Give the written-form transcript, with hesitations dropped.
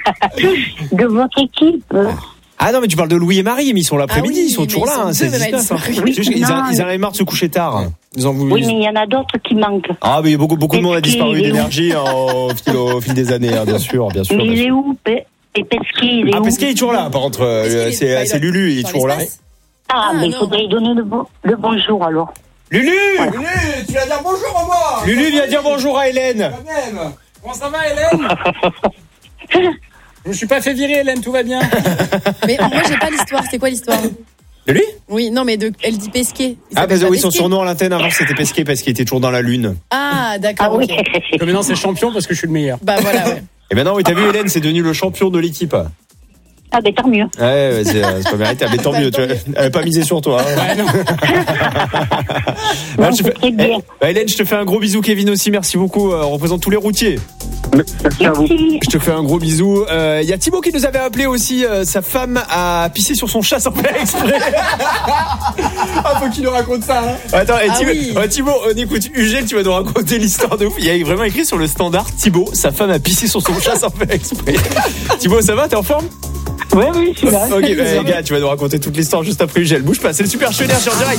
De votre équipe. Ah non, mais tu parles de Louis et Marie, mais ils sont l'après-midi, ils sont toujours là, c'est 19. Ils en avaient marre de se coucher tard. Ils ont voulu... Oui, mais il y en a d'autres qui manquent. Ah, mais beaucoup de monde a disparu d'énergie au fil des années, bien sûr. Mais il est où, et Pesquet, il est où? Pesquet est toujours là, par contre, c'est Lulu, il est toujours là. Ah, mais il faudrait lui donner le bonjour, alors. Lulu, tu vas dire bonjour à moi. Lulu vient dire bonjour à Hélène. Comment ça va, Hélène? Je me suis pas fait virer, Hélène, tout va bien. Mais moi, j'ai pas l'histoire. C'est quoi l'histoire? De lui? Oui, non, mais elle dit Pesquet. Oui, son surnom à l'antenne avant c'était Pesquet parce qu'il était toujours dans la lune. Ah, d'accord. Ah oui. Okay. Comme maintenant, c'est champion parce que je suis le meilleur. Bah voilà, ouais. Et maintenant, oui, t'as vu, Hélène, c'est devenu le champion de l'équipe. Ah, ben tant mieux. Ouais, c'est pas véritable, mais tant mieux. Tu n'avais pas misé sur toi. Hein. Ouais, non. Très bien. Hélène, je te fais un gros bisou. Kevin aussi, merci beaucoup. On représente tous les routiers. Merci à vous. Je te fais un gros bisou. Il y a Thibaut qui nous avait appelé aussi. Sa femme a pissé sur son chat sans faire exprès. Ah, faut qu'il nous raconte ça. Hein. Attends, oui. Thibaut, on écoute Ugel, tu vas nous raconter l'histoire de ouf. Il y a vraiment écrit sur le standard Thibaut, sa femme a pissé sur son chat sans faire exprès. Thibaut, ça va? T'es en forme? Oui, je suis là. Ok, gars, tu vas nous raconter toute l'histoire juste après Ugel. Bouge pas, c'est le Super Show Énergie en direct.